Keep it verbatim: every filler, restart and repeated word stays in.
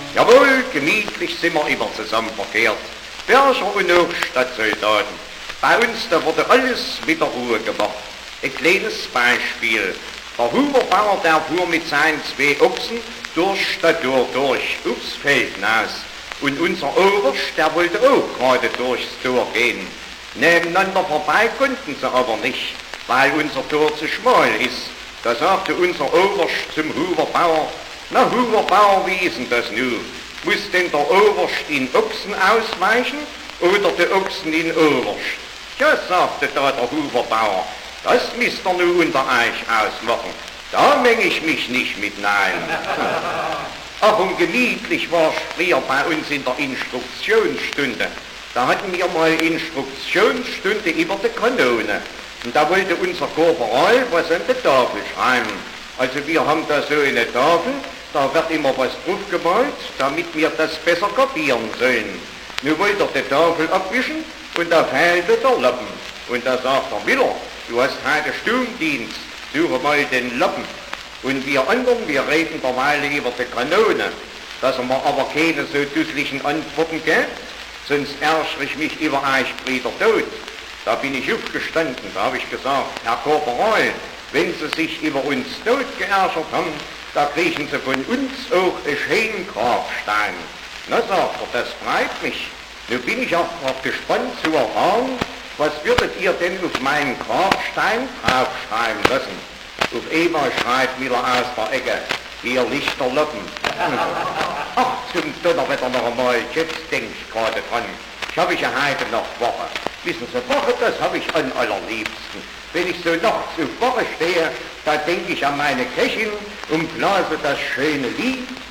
Jawohl, gemütlich sind wir immer zusammen verkehrt. Berger und auch Stadtsoldaten. Bei uns, da wurde alles mit der Ruhe gemacht. Ein kleines Beispiel. Der Huberbauer, der fuhr mit seinen zwei Ochsen durch Stadt durch, aufs Feld hinaus. Und unser Oberst, der wollte auch gerade durchs Tor gehen. Nebeneinander vorbei konnten sie aber nicht, weil unser Tor zu schmal ist. Da sagte unser Oberst zum Huberbauer: Na Huberbauer, wie ist denn das nun? Muss denn der Oberst in Ochsen ausweichen oder der Ochsen in Oberst? Ja, sagte da der Huberbauer, das müsst ihr nun unter euch ausmachen. Da meng ich mich nicht mit nein. Ach, und gemütlich war es früher bei uns in der Instruktionsstunde. Da hatten wir mal Instruktionsstunde über die Kanone. Und da wollte unser Korporal was an der Tafel schreiben. Also wir haben da so eine Tafel, da wird immer was drauf gemalt, damit wir das besser kapieren sollen. Nun wollte er die Tafel abwischen und da fehlte der Lappen. Und da sagt der Miller: Du hast heute Sturmdienst, suche mal den Lappen. Und wir anderen, wir reden derweil über die Kanone, dass er mir aber keine so dusseligen Antworten gibt, sonst ärgere ich mich über euch Brüder tot. Da bin ich aufgestanden, da habe ich gesagt: Herr Korporal, wenn Sie sich über uns tot geärgert haben, da kriegen Sie von uns auch einen schönen Grabstein. Na, sagt er, das freut mich. Nun bin ich auch noch gespannt zu erfahren, was würdet ihr denn auf meinen Grabstein draufschreiben lassen? Auf einmal schreit Miller aus der Ecke: Hier liegt der Lappen. Ach, zum Donnerwetter noch einmal, jetzt denk ich gerade dran. Ich habe ich ja heute noch Woche. Wissen Sie, Woche, das habe ich am allerliebsten. Wenn ich so nachts auf Woche stehe, da denke ich an meine Köchin und blase das schöne Lied.